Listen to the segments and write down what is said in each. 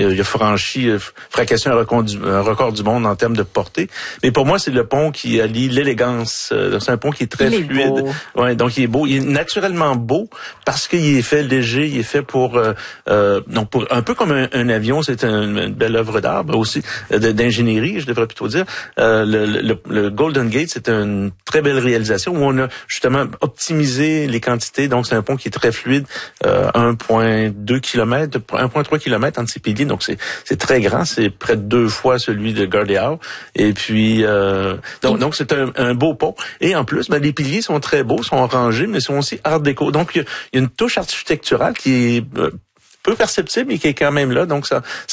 il a fracassé un record du monde en termes de portée. Mais pour moi, c'est le pont qui allie l'élégance. C'est un pont qui est très fluide. Ouais, donc il est beau. Il est naturellement beau parce qu'il est fait léger. Il est fait pour un peu comme un avion. C'est une belle œuvre d'art aussi, d'ingénierie, je devrais plutôt dire. Le Golden Gate, c'est une très belle réalisation où on a justement optimisé les quantités. Donc c'est un pont qui est très fluide, 1,2 km, 1,3 km entre ses piliers. Donc c'est très grand. C'est près de 2 fois celui de Gordie Howe. Et puis donc c'est un beau pont. Et en plus, les piliers sont très beaux, sont rangés, mais sont aussi art déco. Donc il y a une touche architecturale qui est peu perceptible, mais qui est quand même là. Donc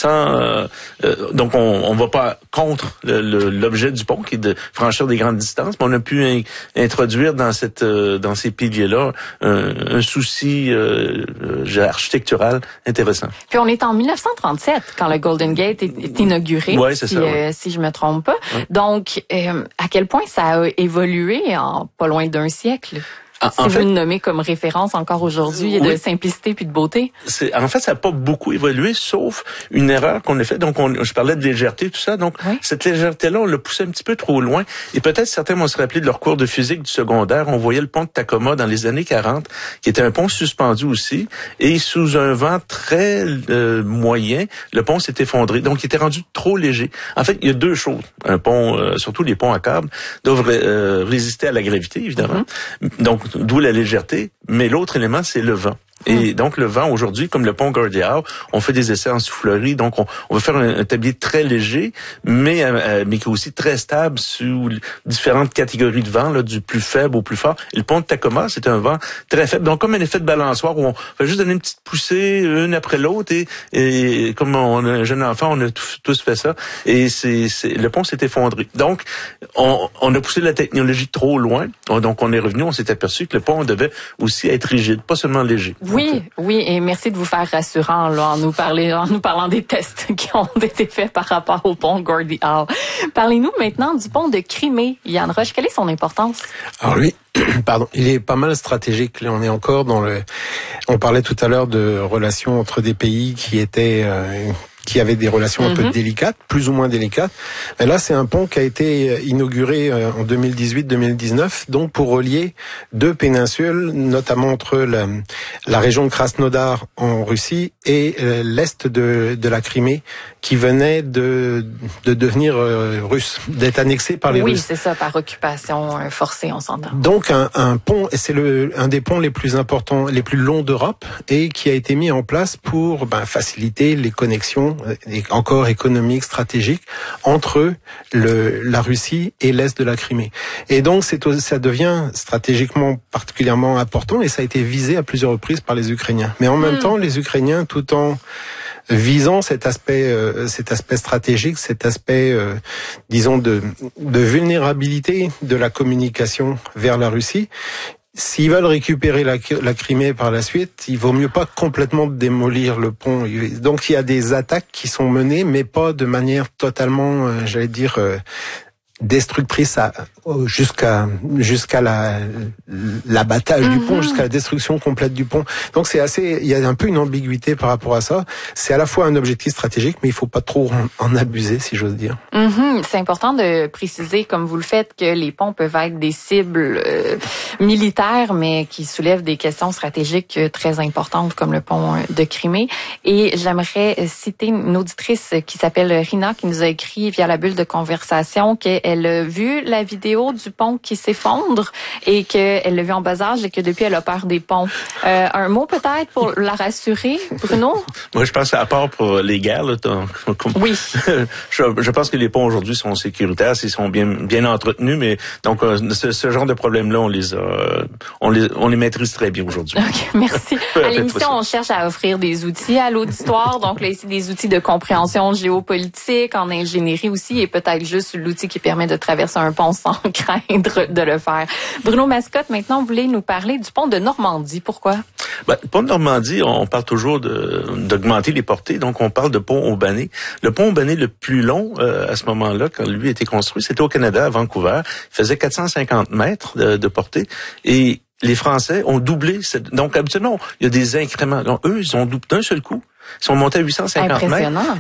donc on va pas contre l'objet du pont, qui est de franchir des grandes distances, mais on a pu introduire dans ces piliers-là un souci architectural intéressant. Puis on est en 1937 quand le Golden Gate est inauguré, ouais, c'est ça, si je me trompe pas. Ouais. Donc à quel point ça a évolué en pas loin d'un siècle? Si vous le nommez comme référence encore aujourd'hui, de simplicité puis de beauté. En fait, ça n'a pas beaucoup évolué, sauf une erreur qu'on a faite. Donc, je parlais de légèreté, tout ça. Donc, cette légèreté-là, on l'a poussée un petit peu trop loin. Et peut-être certains vont se rappeler de leur cours de physique du secondaire. On voyait le pont de Tacoma dans les années 40, qui était un pont suspendu aussi. Et sous un vent très moyen, le pont s'est effondré. Donc, il était rendu trop léger. En fait, il y a deux choses. Un pont, surtout les ponts à câble, doivent résister à la gravité, évidemment. Donc, d'où la légèreté, mais l'autre élément, c'est le vent. Et donc, le vent, aujourd'hui, comme le pont Gordie Howe, on fait des essais en soufflerie. Donc, on va faire un tablier très léger, mais qui est aussi très stable sous différentes catégories de vent, là, du plus faible au plus fort. Et le pont de Tacoma, c'est un vent très faible. Donc, comme un effet de balançoire où on va juste donner une petite poussée, une après l'autre. Et comme on a un jeune enfant, on a tous fait ça. Et le pont s'est effondré. Donc, on a poussé la technologie trop loin. Donc, on est revenu, on s'est aperçu que le pont devait aussi être rigide, pas seulement léger. Oui, et merci de vous faire rassurant là, en nous parlant des tests qui ont été faits par rapport au pont Gordie Howe. Parlez-nous maintenant du pont de Crimée. Yann Roche, quelle est son importance? Alors lui, il est pas mal stratégique. Là, on est encore on parlait tout à l'heure de relations entre des pays qui avaient des relations un peu délicates, plus ou moins délicates. Mais là, c'est un pont qui a été inauguré en 2018-2019, donc pour relier deux péninsules, notamment entre la région de Krasnodar en Russie et l'est de la Crimée, qui venait de devenir russe, d'être annexée par les Russes. Oui, c'est ça, par occupation forcée, on s'entend. Donc un pont, c'est un des ponts les plus importants, les plus longs d'Europe, et qui a été mis en place pour faciliter les connexions encore économiques, stratégiques, entre la Russie et l'est de la Crimée. Et donc ça devient stratégiquement particulièrement important, et ça a été visé à plusieurs reprises par les Ukrainiens. Mais en même temps, les Ukrainiens, tout en visant cet aspect stratégique, cet aspect, disons, de vulnérabilité de la communication vers la Russie, s'ils veulent récupérer la Crimée par la suite, il vaut mieux pas complètement démolir le pont. Donc il y a des attaques qui sont menées, mais pas de manière totalement, destructrice jusqu'à l'abattage du pont, jusqu'à la destruction complète du pont. Donc il y a un peu une ambiguïté par rapport à ça. C'est à la fois un objectif stratégique, mais il faut pas trop en abuser, si j'ose dire. C'est important de préciser, comme vous le faites, que les ponts peuvent être des cibles militaires, mais qui soulèvent des questions stratégiques très importantes, comme le pont de Crimée. Et j'aimerais citer une auditrice qui s'appelle Rina, qui nous a écrit via la bulle de conversation qu'elle a vu la vidéo du pont qui s'effondre et qu'elle l'a vu en bas âge et que depuis elle a peur des ponts. Un mot peut-être pour la rassurer, Bruno? Moi, je pense à part pour les guerres, là, oui. je pense que les ponts aujourd'hui sont sécuritaires, s'ils sont bien entretenus, mais donc ce genre de problèmes-là, on les maîtrise très bien aujourd'hui. Okay, merci. À l'émission, on cherche à offrir des outils à l'auditoire, donc là ici des outils de compréhension géopolitique, en ingénierie aussi, et peut-être juste l'outil qui permet de traverser un pont sans craindre de le faire. Bruno Mascotte, maintenant, vous voulez nous parler du pont de Normandie. Pourquoi? Le pont de Normandie, on parle toujours d'augmenter les portées, donc on parle de pont Aubané. Le pont Aubané le plus long à ce moment-là, quand lui a été construit, c'était au Canada, à Vancouver. Il faisait 450 mètres de portée et les Français ont doublé. Donc habituellement, il y a des incréments. Donc eux, ils ont doublé d'un seul coup. Ils sont montés à 850 mètres.